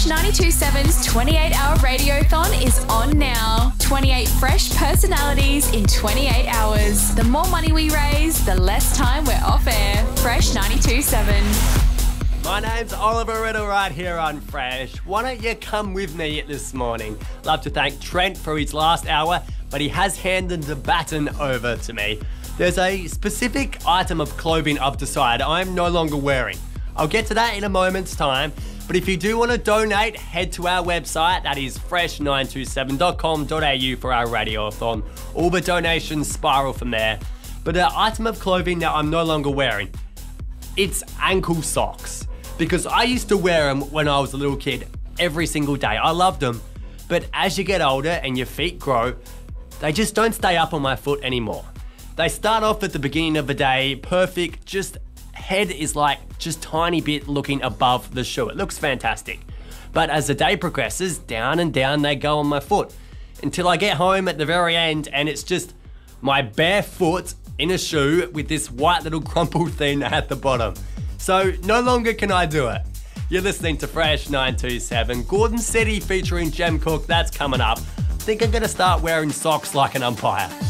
927's 28-hour radiothon is on now. 28 fresh personalities in 28 hours. The more money we raise, the less time we're off air. Fresh 927. My name's Oliver Riddle right here on Fresh. Why don't you come with me this morning? Love to thank Trent for his last hour, but he has handed the baton over to me. There's a specific item of clothing I've decided I'm no longer wearing. I'll get to that in a moment's time, but if you do want to donate, head to our website, that is fresh927.com.au for our radiothon. All the donations spiral from there. But the item of clothing that I'm no longer wearing, it's ankle socks. Because I used to wear them when I was a little kid every single day. I loved them. But as you get older and your feet grow, they just don't stay up on my foot anymore. They start off at the beginning of the day, perfect, just head is like just tiny bit looking above the shoe. It looks fantastic. But as the day progresses, down and down they go on my foot. Until I get home at the very end and it's just my bare foot in a shoe with this white little crumpled thing at the bottom. So no longer can I do it. You're listening to Fresh 927. Gordon City featuring Jem Cook, that's coming up. I think I'm gonna start wearing socks like an umpire.